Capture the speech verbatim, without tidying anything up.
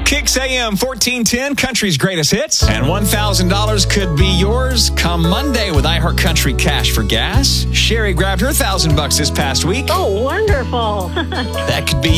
Kicks A M fourteen ten, country's greatest hits. And one thousand dollars could be yours come Monday with iHeart Country Cash for gas. Sherry grabbed her one thousand bucks this past week. Oh, wonderful. That could be